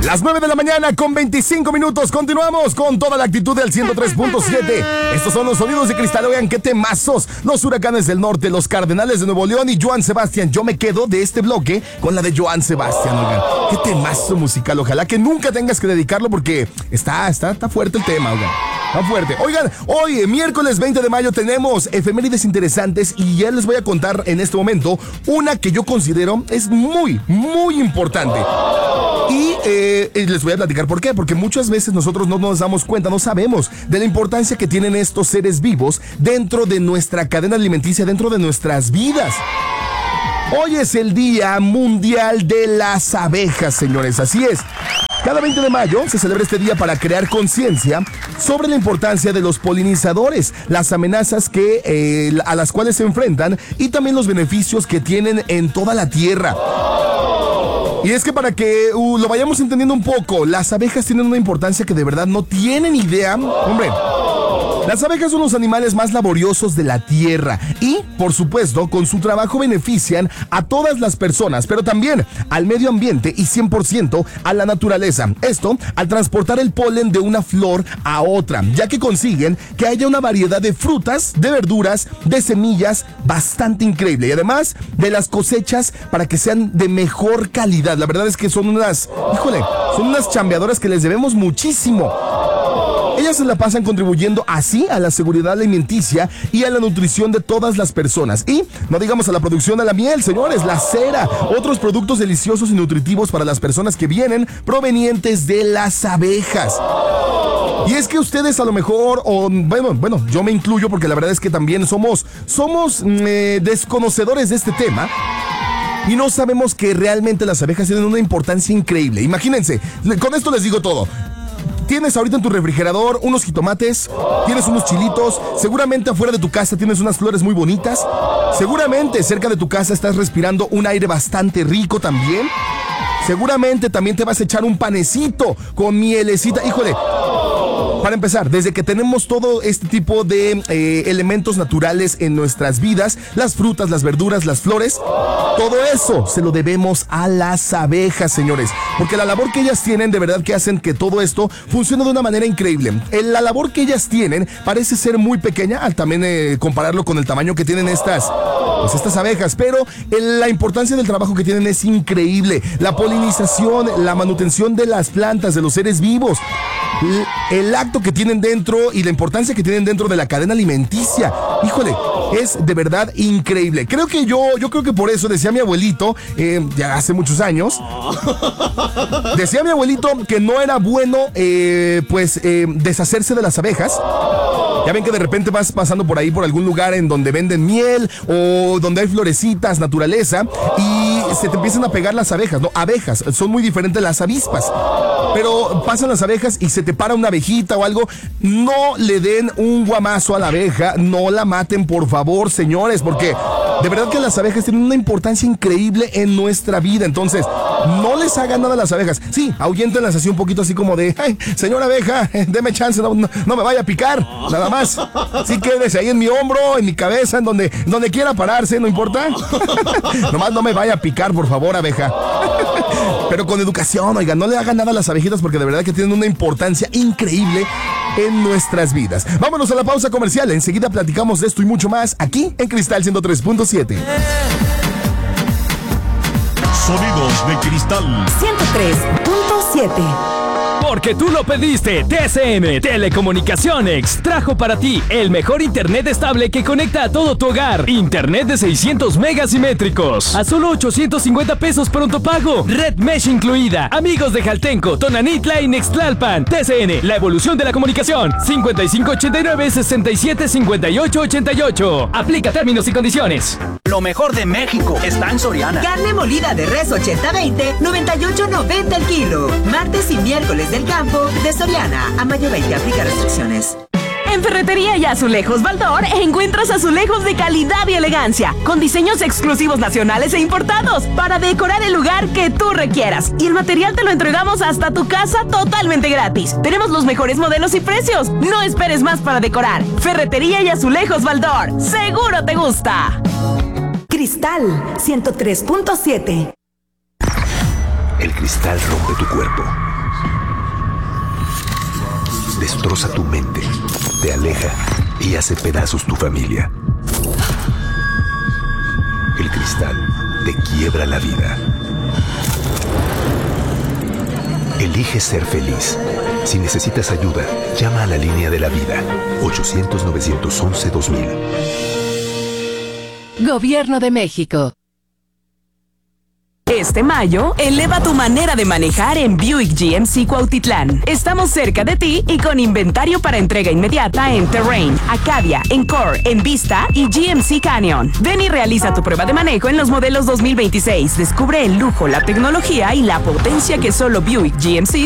Las 9 de la mañana con 25 minutos. Continuamos con toda la actitud del 103.7. Estos son los sonidos de Cristal. Oigan, qué temazos. Los Huracanes del Norte, los Cardenales de Nuevo León y Joan Sebastián. Yo me quedo de este bloque con la de Joan Sebastián. Oigan, qué temazo musical. Ojalá que nunca tengas que dedicarlo porque está fuerte el tema, oigan. Está fuerte. Oigan, hoy, miércoles 20 de mayo, tenemos efemérides interesantes y ya les voy a contar en este momento una que yo considero es muy, muy importante. Y les voy a platicar por qué. Porque muchas veces nosotros no nos damos cuenta, no sabemos de la importancia que tienen estos seres vivos dentro de nuestra cadena alimenticia, dentro de nuestras vidas. Hoy es el Día Mundial de las Abejas, señores, así es. Cada 20 de mayo se celebra este día para crear conciencia sobre la importancia de los polinizadores, las amenazas a las cuales se enfrentan y también los beneficios que tienen en toda la tierra. Y es que para que lo vayamos entendiendo un poco, las abejas tienen una importancia que de verdad no tienen idea. Hombre, las abejas son los animales más laboriosos de la tierra y, por supuesto, con su trabajo benefician a todas las personas, pero también al medio ambiente y 100% a la naturaleza. Esto al transportar el polen de una flor a otra, ya que consiguen que haya una variedad de frutas, de verduras, de semillas bastante increíble y además de las cosechas para que sean de mejor calidad. La verdad es que son unas chambeadoras que les debemos muchísimo. Ellas se la pasan contribuyendo así a la seguridad alimenticia y a la nutrición de todas las personas. Y no digamos a la producción de la miel, señores, la cera, otros productos deliciosos y nutritivos para las personas que vienen provenientes de las abejas. Y es que ustedes a lo mejor, bueno, yo me incluyo porque la verdad es que también somos desconocedores de este tema. Y no sabemos que realmente las abejas tienen una importancia increíble. Imagínense, con esto les digo todo. Tienes ahorita en tu refrigerador unos jitomates, tienes unos chilitos, seguramente afuera de tu casa tienes unas flores muy bonitas, seguramente cerca de tu casa estás respirando un aire bastante rico también, seguramente también te vas a echar un panecito con mielecita, híjole. Para empezar, desde que tenemos todo este tipo de elementos naturales en nuestras vidas, las frutas, las verduras, las flores, todo eso se lo debemos a las abejas, señores. Porque la labor que ellas tienen, de verdad que hacen que todo esto funcione de una manera increíble. La labor que ellas tienen parece ser muy pequeña, al también compararlo con el tamaño que tienen estas abejas, pero la importancia del trabajo que tienen es increíble. La polinización, la manutención de las plantas, de los seres vivos, el acto que tienen dentro y la importancia que tienen dentro de la cadena alimenticia, híjole, es de verdad increíble. Yo creo que por eso decía mi abuelito, ya hace muchos años, decía mi abuelito que no era bueno, deshacerse de las abejas. Ya ven que de repente vas pasando por ahí, por algún lugar en donde venden miel o donde hay florecitas, naturaleza, y se te empiezan a pegar las abejas, ¿no? Abejas, son muy diferentes las avispas. Pero pasan las abejas y se te para una abejita o algo, no le den un guamazo a la abeja, no la maten, por favor, señores, porque de verdad que las abejas tienen una importancia increíble en nuestra vida. Entonces, no les hagan nada a las abejas. Sí, ahuyéntenlas así un poquito así como de, hey, señora abeja, deme chance, no me vaya a picar, nada más. Sí, quédese ahí en mi hombro, en mi cabeza, en donde quiera pararse, no importa. Nomás no me vaya a picar, por favor, abeja. Pero con educación, oigan, no le hagan nada a las abejitas porque de verdad que tienen una importancia increíble en nuestras vidas. Vámonos a la pausa comercial. Enseguida platicamos de esto y mucho más aquí en Cristal 103.7. Sonidos de Cristal 103.7. Porque tú lo pediste, TCM Telecomunicaciones trajo para ti el mejor internet estable que conecta a todo tu hogar. Internet de 600 megas simétricos a solo 850 pesos pronto pago. Red Mesh incluida. Amigos de Jaltenco, Tonanitla y Nextlalpan. TCN, la evolución de la comunicación. 5589-675888. Aplica términos y condiciones. Lo mejor de México está en Soriana. Carne molida de res 80-20, 98.90 el kilo. Martes y miércoles del campo de Soriana. A mayo 20 aplica restricciones. En Ferretería y Azulejos Baldor encuentras azulejos de calidad y elegancia, con diseños exclusivos nacionales e importados, para decorar el lugar que tú requieras. Y el material te lo entregamos hasta tu casa totalmente gratis. Tenemos los mejores modelos y precios. No esperes más para decorar. Ferretería y Azulejos Baldor. ¡Seguro te gusta! Cristal 103.7. El cristal rompe tu cuerpo, destroza tu mente, te aleja y hace pedazos tu familia. El cristal te quiebra la vida. Elige ser feliz. Si necesitas ayuda, llama a la línea de la vida. 800-911-2000. Gobierno de México. Este mayo, eleva tu manera de manejar en Buick GMC Cuautitlán. Estamos cerca de ti y con inventario para entrega inmediata en Terrain, Acadia, Encore, Envista y GMC Canyon. Ven y realiza tu prueba de manejo en los modelos 2026. Descubre el lujo, la tecnología y la potencia que solo Buick GMC